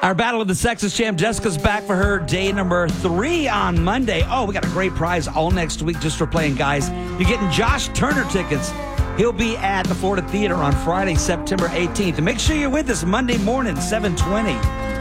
Our Battle of the Sexes champ, Jessica's back for her day number 3 on Monday. Oh, we got a great prize all next week just for playing, guys. You're getting Josh Turner tickets. He'll be at the Florida Theater on Friday, September 18th. And make sure you're with us Monday morning, 7:20.